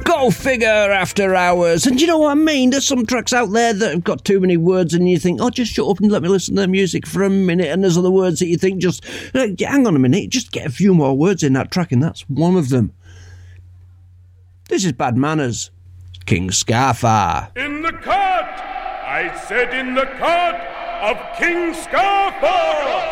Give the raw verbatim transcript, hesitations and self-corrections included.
Go figure after hours. And you know what I mean? There's some tracks out there that have got too many words and you think, oh, just shut up and let me listen to the music for a minute. And there's other words that you think, just uh, hang on a minute, just get a few more words in that track, and that's one of them. This is Bad Manners, King Scarfar. In the cart! I said in the cart of King Scarfar!